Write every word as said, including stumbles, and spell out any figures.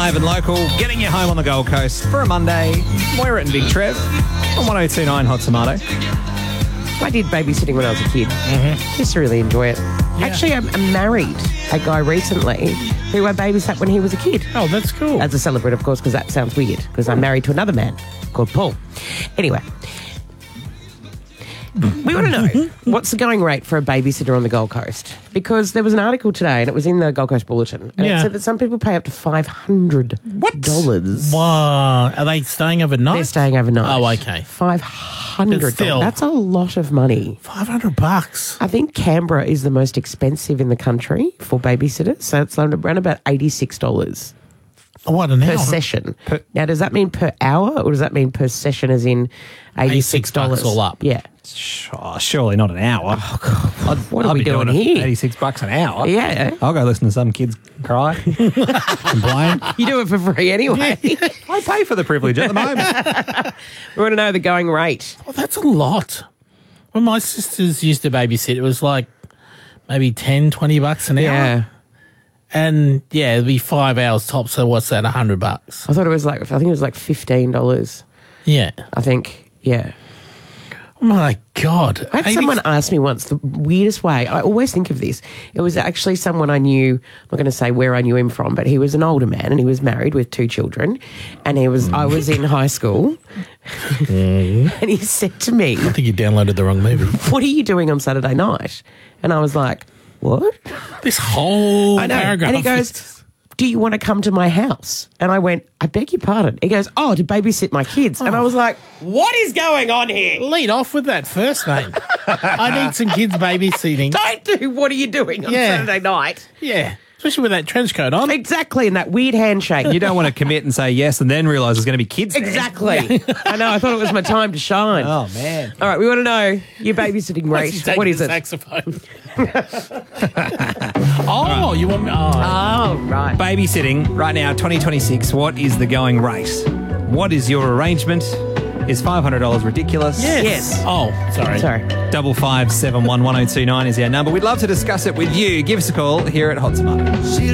live and local, getting you home on the Gold Coast for a Monday. Moira and Big Trev on one oh two point nine Hot Tomato. I did babysitting when I was a kid. Mm-hmm. Used to really enjoy it. Yeah. Actually, I, I married a guy recently who I babysat when he was a kid. Oh, that's cool. As a celebrant, of course, because that sounds weird, because I'm married to another man called Paul. Anyway, we want to know what's the going rate for a babysitter on the Gold Coast? Because there was an article today, and it was in the Gold Coast Bulletin, and Yeah. it said that some people pay up to five hundred dollars. Wow. Are they staying overnight? They're staying overnight. Oh, okay. five hundred dollars. But still- That's a lot of money. five hundred bucks. I think Canberra is the most expensive in the country for babysitters, so it's around about eighty-six dollars Oh, what an per hour. session. now, does that mean per hour, or does that mean per session as in eighty-six dollars? eighty-six bucks all up. Yeah. Oh, surely not an hour. I'd, What are I'd we be doing it here? for eighty-six bucks an hour. Yeah. I'll go listen to some kids cry, complain. You do it for free anyway. I pay for the privilege at the moment. We want to know the going rate. Well, that's a lot. When my sisters used to babysit, it was like maybe ten, twenty bucks an hour. Yeah. And yeah, it'd be five hours top. So what's that? A hundred bucks. I thought it was like, I think it was like fifteen dollars. Yeah. I think, yeah. Oh my God. I had eighty someone ask me once the weirdest way. I always think of this. It was actually someone I knew. I'm not going to say where I knew him from, but he was an older man and he was married with two children. And he was, I was in high school, and he said to me, I think you downloaded the wrong movie. "What are you doing on Saturday night?" And I was like, "What?" This whole I know. paragraph. And he goes, "Do you want to come to my house?" And I went, "I beg your pardon." He goes, "Oh, to babysit my kids." And I was like, "What is going on here?" lead off with that first name. I need some kids babysitting. Don't do what are you doing on Yeah. Saturday night? Yeah. Especially with that trench coat on. Exactly, and that weird handshake. You don't want to commit and say yes and then realise there's going to be kids there. Exactly. I know, I thought it was my time to shine. Oh, man. All right, we want to know your babysitting What's he rate. taking What is the it? Saxophone. oh, you want me? Oh, Oh, right. Babysitting right now, twenty twenty-six, what is the going rate? What is your arrangement? Is five hundred dollars ridiculous? yes. Yes. Oh, sorry. Sorry. Double five seven one one zero two nine is our number. We'd love to discuss it with you. Give us a call here at Hot Tomato.